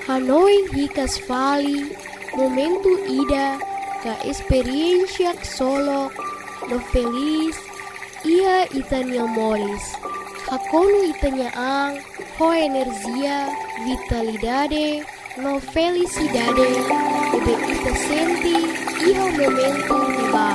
Hanoi hikas vali, momento ida, ka experiencia solo, no feliz, ia itanya moris. Hakonu itanya ang, ho energia, vitalidade, no felicidade, ebe ita senti, iho momento ba.